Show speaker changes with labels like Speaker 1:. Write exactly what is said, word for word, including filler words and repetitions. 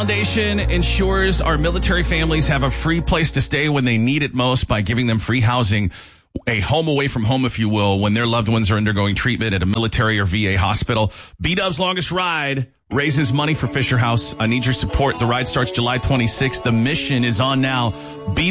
Speaker 1: Foundation ensures our military families have a free place to stay when they need it most by giving them free housing, a home away from home, if you will, when their loved ones are undergoing treatment at a military or V A hospital. B-Dub's Longest Ride raises money for Fisher House. I need your support. The ride starts July twenty-sixth. The mission is on now. B